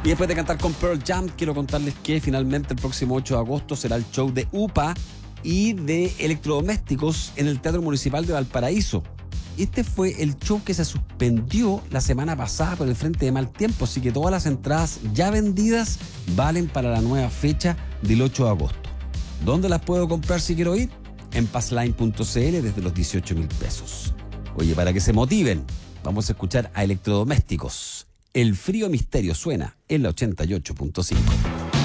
Y después de cantar con Pearl Jam, quiero contarles que finalmente el próximo 8 de agosto será el show de UPA y de electrodomésticos en el Teatro Municipal de Valparaíso. Este fue el show que se suspendió la semana pasada por el frente de mal tiempo, así que todas las entradas ya vendidas valen para la nueva fecha del 8 de agosto. ¿Dónde las puedo comprar si quiero ir? En passline.cl desde los 18.000 pesos. Oye, para que se motiven, vamos a escuchar a Electrodomésticos. El frío misterio suena en la 88.5.